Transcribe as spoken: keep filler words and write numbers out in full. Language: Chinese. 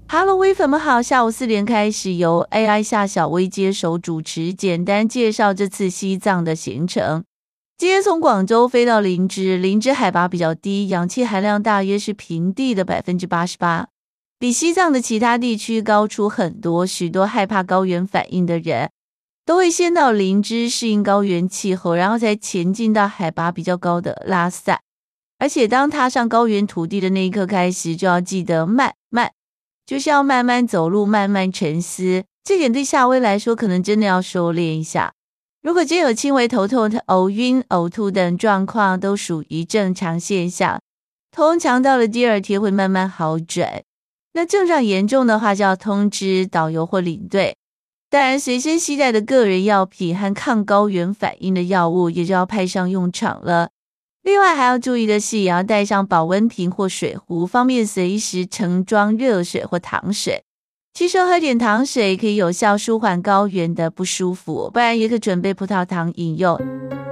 Hello， 微粉们好，下午四点开始由 A I 夏小薇接手主持，简单介绍这次西藏的行程。今天从广州飞到林芝，林芝海拔比较低，氧气含量大约是平地的 百分之八十八， 比西藏的其他地区高出很多，许多害怕高原反应的人都会先到林芝适应高原气候，然后再前进到海拔比较高的拉萨。而且当踏上高原土地的那一刻开始，就要记得慢慢，就是要慢慢走路，慢慢沉思。这点对夏薇来说可能真的要收敛一下。如果真有轻微头痛、呕晕、呕吐等状况，都属于正常现象，通常到了第二天会慢慢好转。那症状严重的话，就要通知导游或领队。当然随身携带的个人药品和抗高原反应的药物也就要派上用场了。另外还要注意的是，也要带上保温瓶或水壶，方便随时盛装热水或糖水。其实喝点糖水可以有效舒缓高原的不舒服，不然也可准备葡萄糖饮用。